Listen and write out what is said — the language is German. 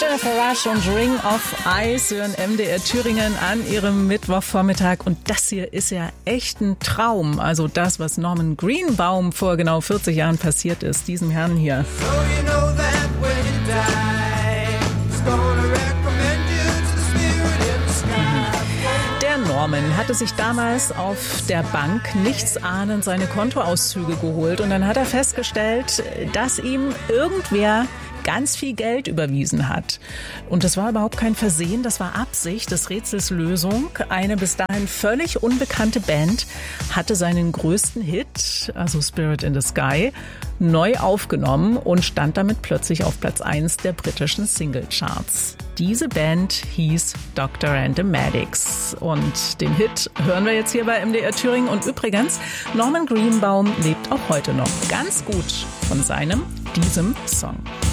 Jennifer Rush und Ring of Ice hören MDR Thüringen an ihrem Mittwochvormittag. Und das hier ist ja echt ein Traum. Also das, was Norman Greenbaum vor genau 40 Jahren passiert ist, diesem Herrn hier. Norman hatte sich damals auf der Bank nichtsahnend seine Kontoauszüge geholt und dann hat er festgestellt, dass ihm irgendwer ganz viel Geld überwiesen hat. Und das war überhaupt kein Versehen, das war Absicht des Rätsels Lösung. Eine bis dahin völlig unbekannte Band hatte seinen größten Hit, also Spirit in the Sky, neu aufgenommen und stand damit plötzlich auf Platz 1 der britischen Singlecharts. Diese Band hieß Dr. and the Medics und den Hit hören wir jetzt hier bei MDR Thüringen. Und übrigens, Norman Greenbaum lebt auch heute noch ganz gut von diesem Song.